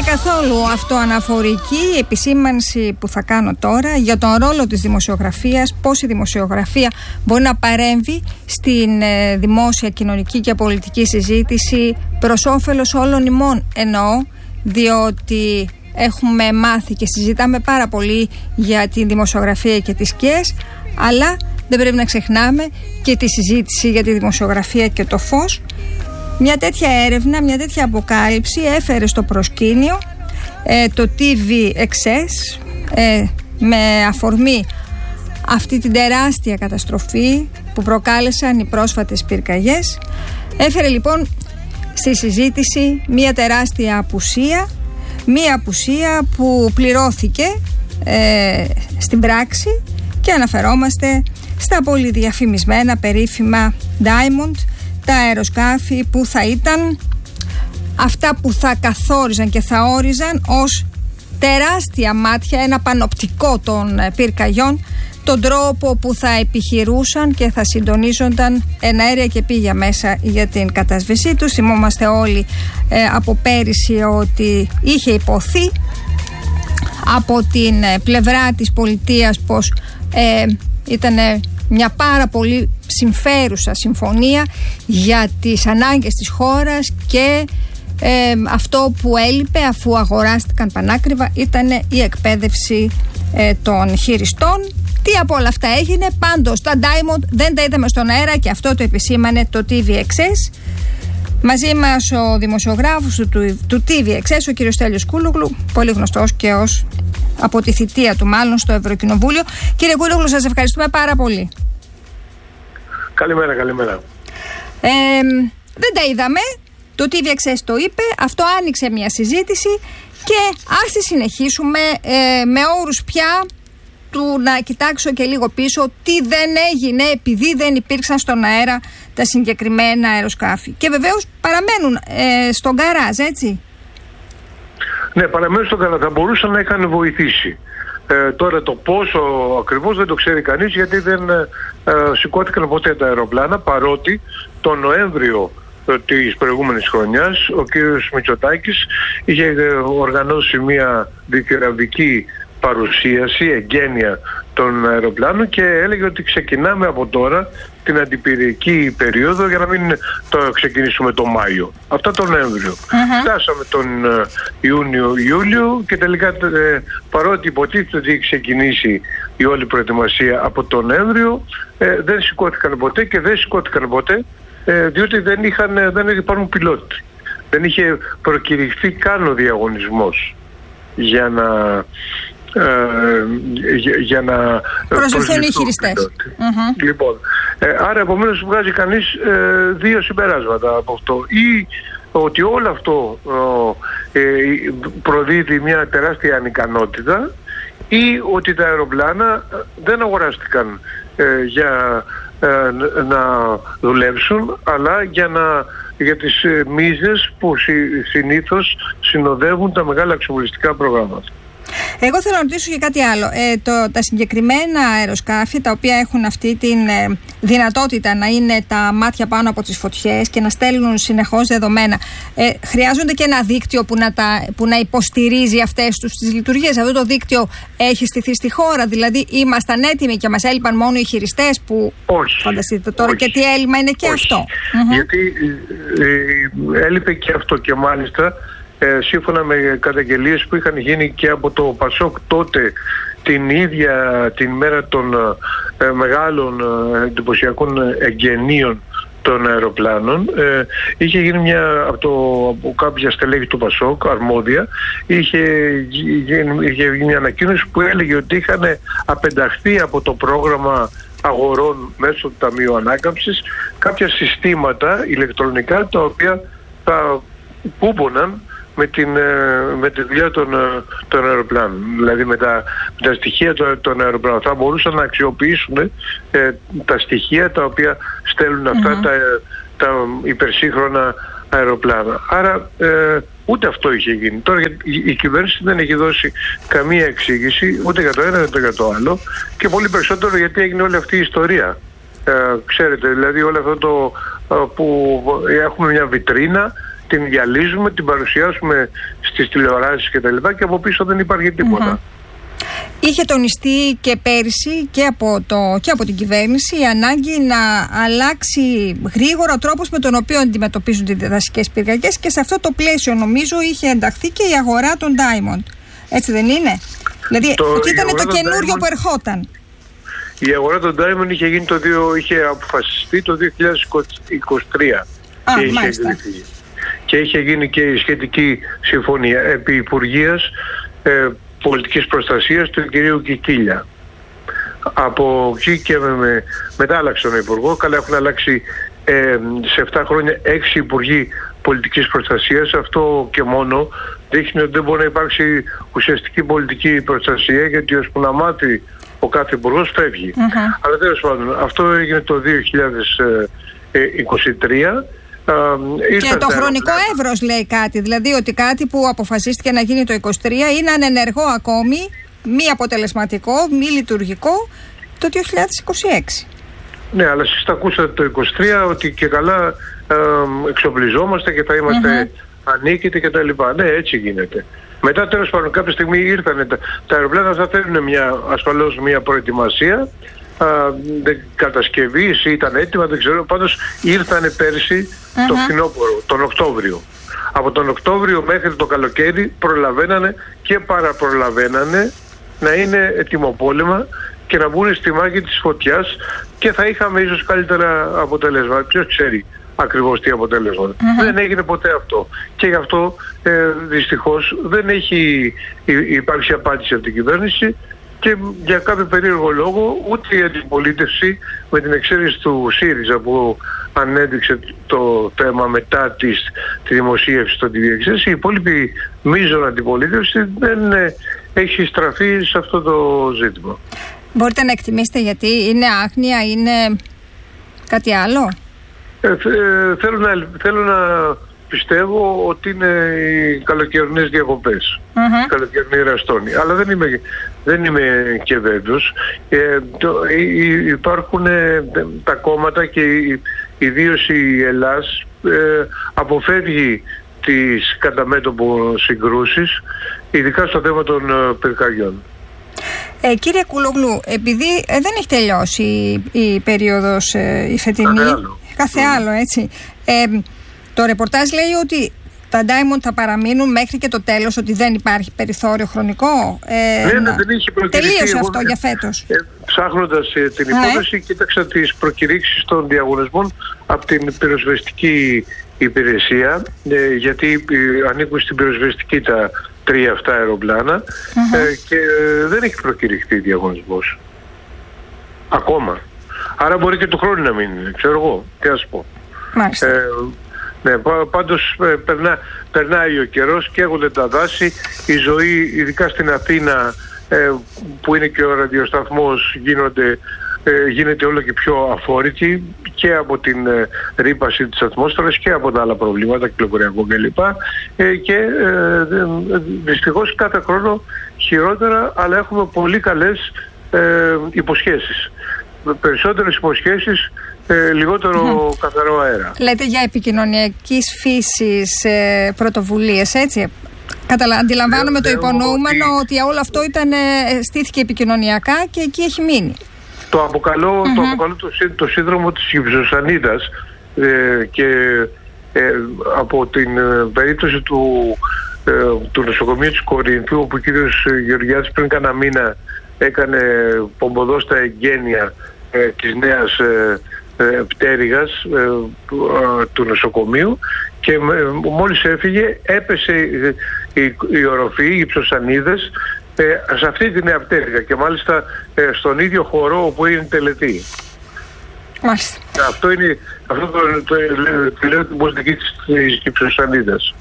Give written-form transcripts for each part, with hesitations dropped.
καθόλου αυτοαναφορική η επισήμανση που θα κάνω τώρα για τον ρόλο της δημοσιογραφίας, πώς η δημοσιογραφία μπορεί να παρέμβει στην δημόσια, κοινωνική και πολιτική συζήτηση προς όφελος όλων ημών, εννοώ, διότι έχουμε μάθει και συζητάμε πάρα πολύ για τη δημοσιογραφία και τις σκιές, αλλά δεν πρέπει να ξεχνάμε και τη συζήτηση για τη δημοσιογραφία και το φως. Μια τέτοια έρευνα, μια τέτοια αποκάλυψη έφερε στο προσκήνιο το TVXS με αφορμή αυτή την τεράστια καταστροφή που προκάλεσαν οι πρόσφατες πυρκαγιές. Έφερε λοιπόν στη συζήτηση μια τεράστια απουσία, μια απουσία που πληρώθηκε στην πράξη, και αναφερόμαστε στα πολύ διαφημισμένα περίφημα Diamond, τα αεροσκάφη που θα ήταν αυτά που θα καθόριζαν και θα όριζαν ως τεράστια μάτια, ένα πανοπτικό των πυρκαγιών, τον τρόπο που θα επιχειρούσαν και θα συντονίζονταν εναέρια και πήγια μέσα για την κατάσβεσή τους. Θυμόμαστε όλοι από πέρυσι ότι είχε υποθεί από την πλευρά της πολιτείας πως ήταν μια πάρα πολύ συμφέρουσα συμφωνία για τις ανάγκες της χώρας, και αυτό που έλειπε, αφού αγοράστηκαν πανάκριβα, ήταν η εκπαίδευση των χειριστών. Τι από όλα αυτά έγινε? Πάντως τα Diamond δεν τα είδαμε στον αέρα, και αυτό το επισήμανε το TVXS. Μαζί μας ο δημοσιογράφος του TVXS, ο κύριος Στέλιος Κούλογλου, πολύ γνωστός και ως από τη θητεία του μάλλον στο Ευρωκοινοβούλιο. Κύριε Κούλογλου, σας ευχαριστούμε πάρα πολύ. Καλημέρα. Δεν τα είδαμε, το TVXS το είπε, αυτό άνοιξε μια συζήτηση, και ας τη συνεχίσουμε με όρους πια του να κοιτάξω και λίγο πίσω τι δεν έγινε επειδή δεν υπήρξαν στον αέρα τα συγκεκριμένα αεροσκάφη. Και βεβαίως παραμένουν στον γκαράζ, έτσι. Ναι, παραμένουν στον γκαράζ. Θα μπορούσαν να είχαν βοηθήσει. Τώρα το πόσο ακριβώς δεν το ξέρει κανείς, γιατί δεν σηκώθηκαν ποτέ τα αεροπλάνα, παρότι τον Νοέμβριο της προηγούμενης χρονιάς ο κύριος Μητσοτάκης είχε οργανώσει μια διθυραμβική παρουσίαση, εγγένεια των αεροπλάνων, και έλεγε ότι ξεκινάμε από τώρα την αντιπυρική περίοδο για να μην το ξεκινήσουμε το Μάιο. Αυτά τον Νοέμβριο. Φτάσαμε τον Ιούνιο-Ιούλιο, και τελικά παρότι υποτίθεται ότι έχει ξεκινήσει η όλη προετοιμασία από τον Νοέμβριο, δεν σηκώθηκαν ποτέ, και δεν σηκώθηκαν ποτέ διότι δεν υπάρχουν πιλότοι. Δεν είχε προκηρυχθεί καν ο διαγωνισμός για να προσληφθούν οι χειριστές. Λοιπόν, άρα επομένως βγάζει κανείς δύο συμπεράσματα από αυτό. Ή ότι όλο αυτό προδίδει μια τεράστια ανικανότητα, ή ότι τα αεροπλάνα δεν αγοράστηκαν για να δουλέψουν, αλλά για τις μίζες που συνήθως συνοδεύουν τα μεγάλα εξοπλιστικά προγράμματα. Εγώ θέλω να ρωτήσω και κάτι άλλο. Τα συγκεκριμένα αεροσκάφη, τα οποία έχουν αυτή τη δυνατότητα να είναι τα μάτια πάνω από τις φωτιές και να στέλνουν συνεχώς δεδομένα, χρειάζονται και ένα δίκτυο που να υποστηρίζει αυτές τις λειτουργίες? Αυτό το δίκτυο έχει στηθεί στη χώρα? Δηλαδή ήμασταν έτοιμοι και μας έλειπαν μόνο οι χειριστές που... Όχι. Φανταστείτε τώρα. Όχι. Και τι έλλειμμα είναι και αυτό. Γιατί έλειπε και αυτό, και μάλιστα σύμφωνα με καταγγελίες που είχαν γίνει και από το Πασόκ τότε, την ίδια την μέρα των μεγάλων εντυπωσιακών εγγενείων των αεροπλάνων, είχε γίνει από κάποια στελέχη του Πασόκ αρμόδια, είχε γίνει μια ανακοίνωση που έλεγε ότι είχαν απενταχθεί από το πρόγραμμα αγορών μέσω του Ταμείου Ανάκαμψης κάποια συστήματα ηλεκτρονικά, τα οποία θα πούπωναν με τη δουλειά των αεροπλάνων. Δηλαδή με τα στοιχεία των αεροπλάνων θα μπορούσαν να αξιοποιήσουν τα στοιχεία τα οποία στέλνουν αυτά τα υπερσύγχρονα αεροπλάνα. Άρα ούτε αυτό είχε γίνει. Τώρα η κυβέρνηση δεν έχει δώσει καμία εξήγηση ούτε για το ένα ούτε για το άλλο, και πολύ περισσότερο γιατί έγινε όλη αυτή η ιστορία. Ξέρετε, δηλαδή όλο αυτό που έχουμε μια βιτρίνα την διαλύσουμε, την παρουσιάσουμε στις τηλεοράσεις κτλ. Και από πίσω δεν υπάρχει τίποτα. Είχε τονιστεί και πέρυσι και από την κυβέρνηση η ανάγκη να αλλάξει γρήγορα ο τρόπος με τον οποίο αντιμετωπίζουν τις δασικές πυρκαγιές, και σε αυτό το πλαίσιο νομίζω είχε ενταχθεί και η αγορά των Diamond. Έτσι δεν είναι? Δηλαδή ότι ήταν το καινούριο που ερχόταν. Η αγορά των Diamond είχε αποφασιστεί το 2023 και είχε γίνει και η σχετική συμφωνία επί Υπουργείας Πολιτικής Προστασίας του κυρίου Κικίλια. Από εκεί και μετά άλλαξε τον Υπουργό. Καλά, έχουν αλλάξει σε 7 χρόνια 6 Υπουργοί Πολιτικής Προστασίας. Αυτό και μόνο δείχνει ότι δεν μπορεί να υπάρξει ουσιαστική πολιτική προστασία, γιατί ώσπου να μάθει ο κάθε υπουργός φεύγει. Αλλά τέλος πάντων, αυτό έγινε το 2023. Και το χρονικό εύρος λέει κάτι, δηλαδή ότι κάτι που αποφασίστηκε να γίνει το 2023 είναι ανενεργό ακόμη, μη αποτελεσματικό, μη λειτουργικό το 2026. Ναι, αλλά εσείς τα ακούσατε το 2023 ότι και καλά εξοπλιζόμαστε και θα είμαστε ανίκητοι και τα λοιπά. Ναι, έτσι γίνεται. Μετά τέλος πάντων κάποια στιγμή ήρθαν τα αεροπλάνα, θα θέλουν ασφαλώς μια προετοιμασία, κατασκευής, ήταν έτοιμα, δεν ξέρω, πάντως ήρθανε πέρσι το φθινόπωρο, τον Οκτώβριο. Από τον Οκτώβριο μέχρι το καλοκαίρι προλαβαίνανε και παραπρολαβαίνανε να είναι ετοιμοπόλεμα και να μπουν στη μάχη της φωτιάς, και θα είχαμε ίσως καλύτερα αποτέλεσμα. Ποιος ξέρει ακριβώς τι αποτέλεσμα. Δεν έγινε ποτέ αυτό. Και γι' αυτό δυστυχώς δεν έχει υπάρξει απάντηση από την κυβέρνηση, και για κάποιο περίεργο λόγο ούτε η αντιπολίτευση, με την εξαίρεση του ΣΥΡΙΖΑ που ανέδειξε το θέμα μετά τη δημοσίευση των TVXS, η υπόλοιπη μείζωνα αντιπολίτευση δεν έχει στραφεί σε αυτό το ζήτημα. Μπορείτε να εκτιμήσετε γιατί? Είναι άγνοια, είναι κάτι άλλο? Θέλω να πιστεύω ότι είναι οι καλοκαιρινές διακοπές, καλοκαιρινή ραστόνη. Αλλά δεν είμαι και βέβαιος. Υπάρχουν τα κόμματα και ιδίως η Ελλάς αποφεύγει τις κατά μέτωπο συγκρούσεις, ειδικά στο θέμα των πυρκαγιών. Κύριε Κουλογλού, επειδή δεν έχει τελειώσει η περίοδος η φετινή, κάθε άλλο έτσι, το ρεπορτάζ λέει ότι τα Diamond θα παραμείνουν μέχρι και το τέλος, ότι δεν υπάρχει περιθώριο χρονικό. Δεν είχε προκηρυχθεί. Τελείωσε αυτό για φέτος. Ψάχνοντας την υπόθεση, κοίταξα τις προκηρύξεις των διαγωνισμών από την πυροσβεστική υπηρεσία, γιατί ανήκουν στην πυροσβεστική τα 3-7 αεροπλάνα, και δεν έχει προκηρυχθεί διαγωνισμός ακόμα. Άρα μπορεί και του χρόνου να μην είναι, ξέρω εγώ, τι ας πω. Ναι, πάντως περνάει ο καιρός, καίγονται τα δάση, η ζωή ειδικά στην Αθήνα, που είναι και ο ραδιοσταθμός, γίνεται όλο και πιο αφόρητη και από την ρύπαση της ατμόσφαιρας και από τα άλλα προβλήματα, κυκλοφοριακό κλπ. Και δυστυχώς κάθε χρόνο χειρότερα, αλλά έχουμε πολύ καλές υποσχέσεις. Περισσότερες υποσχέσεις, λιγότερο καθαρό αέρα. Λέτε για επικοινωνιακής φύσης πρωτοβουλίες, έτσι? Αντιλαμβάνομαι το υπονοούμενο ότι όλο αυτό στήθηκε επικοινωνιακά και εκεί έχει μείνει. Το αποκαλώ το σύνδρομο της Κυψοσανίδας, και από την περίπτωση του νοσοκομείου της Κορίνθου, όπου ο κύριος Γεωργιάδης πριν κάνα μήνα έκανε πομποδό στα εγγένεια της νέας πτέρυγας του νοσοκομείου, και μόλις έφυγε έπεσε η οροφή, οι υψοσανίδες, σε αυτή την νέα πτέρυγα, και μάλιστα στον ίδιο χώρο όπου είναι τελετή. Μάλιστα. Αυτό το λέω την πολιτική της υψοσανίδας.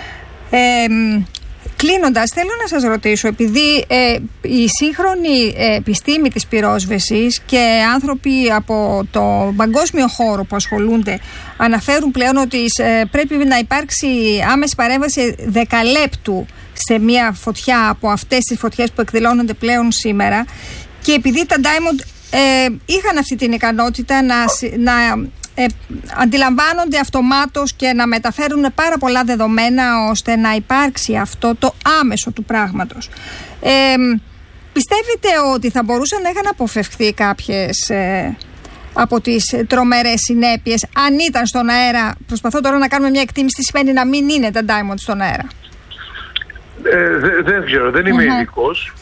Κλείνοντας, θέλω να σας ρωτήσω, επειδή η σύγχρονη επιστήμη της πυρόσβεσης και άνθρωποι από το παγκόσμιο χώρο που ασχολούνται αναφέρουν πλέον ότι πρέπει να υπάρξει άμεση παρέμβαση δεκαλέπτου σε μια φωτιά από αυτές τις φωτιές που εκδηλώνονται πλέον σήμερα, και επειδή τα Diamond είχαν αυτή την ικανότητα να αντιλαμβάνονται αυτομάτως και να μεταφέρουν πάρα πολλά δεδομένα ώστε να υπάρξει αυτό το άμεσο του πράγματος. Πιστεύετε ότι θα μπορούσαν να είχαν αποφευχθεί κάποιες από τις τρομερές συνέπειες αν ήταν στον αέρα? Προσπαθώ τώρα να κάνουμε μια εκτίμηση τι σημαίνει να μην είναι τα Diamond στον αέρα. Δεν ξέρω, δεν είμαι ειδικός.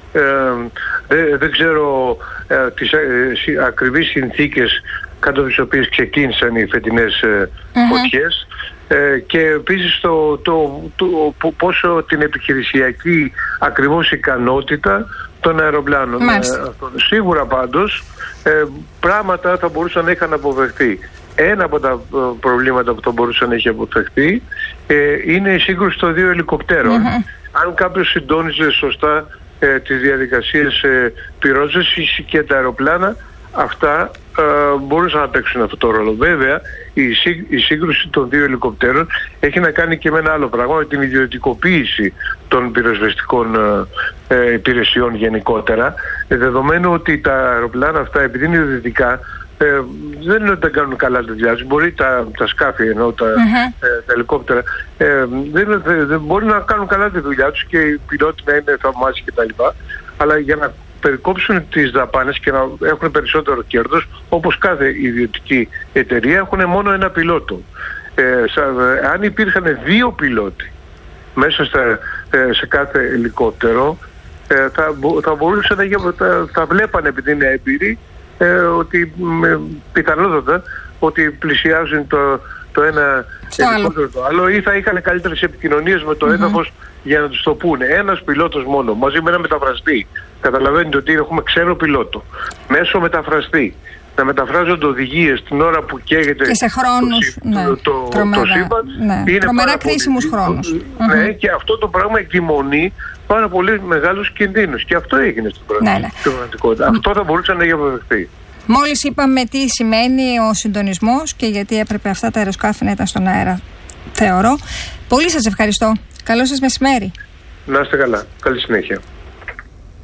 Δεν ξέρω τις ακριβείς συνθήκες κάτω από τις οποίες ξεκίνησαν οι φετινές φωτιές και επίσης πόσο την επιχειρησιακή ακριβώς ικανότητα των αεροπλάνων. Σίγουρα πάντως πράγματα θα μπορούσαν να είχαν αποφευχθεί. Ένα από τα προβλήματα που θα μπορούσαν να έχει αποφευχθεί είναι η σύγκρουση των δύο ελικοπτέρων. Αν κάποιος συντόνιζε σωστά τις διαδικασίες πυρόσβεσης και τα αεροπλάνα, αυτά μπορούσαν να παίξουν αυτό το ρόλο. Βέβαια, η σύγκρουση των δύο ελικοπτέρων έχει να κάνει και με ένα άλλο πράγμα, με την ιδιωτικοποίηση των πυροσβεστικών υπηρεσιών γενικότερα, δεδομένου ότι τα αεροπλάνα αυτά, επειδή είναι ιδιωτικά, δεν είναι ότι δεν κάνουν καλά τη δουλειά τους. Μπορεί τα σκάφη, ενώ τα ελικόπτερα, δεν μπορεί να κάνουν καλά τη δουλειά τους και οι πιλότοι να είναι θαυμάσιοι κτλ. Αλλά για να περικόψουν τις δαπάνες και να έχουν περισσότερο κέρδος, όπως κάθε ιδιωτική εταιρεία, έχουν μόνο ένα πιλότο. Αν υπήρχαν δύο πιλότοι μέσα σε κάθε ελικόπτερο, θα μπορούσαν θα βλέπανε, επειδή είναι έμπειροι, ότι πιθανότατα ότι πλησιάζουν το ένα ελικόπτερο το άλλο, ή θα είχαν καλύτερες επικοινωνίες με το έδαφος για να τους το πούνε. Ένας πιλότος μόνο, μαζί με ένα μεταφραστή. Καταλαβαίνετε ότι έχουμε ξένο πιλότο, μέσω μεταφραστή, να μεταφράζονται οδηγίες την ώρα που καίγεται και σε χρόνους, το σύμπαν. Είναι τρομερά κρίσιμους χρόνους. Ναι, και αυτό το πράγμα εκδημονεί πάρα πολύ μεγάλους κινδύνους. Και αυτό έγινε στην πραγματικότητα. Αυτό θα μπορούσε να έχει αποφευχθεί. Μόλις είπαμε τι σημαίνει ο συντονισμός και γιατί έπρεπε αυτά τα αεροσκάφη να ήταν στον αέρα, θεωρώ. Πολύ σας ευχαριστώ. Καλό σας μεσημέρι. Να είστε καλά. Καλή συνέχεια.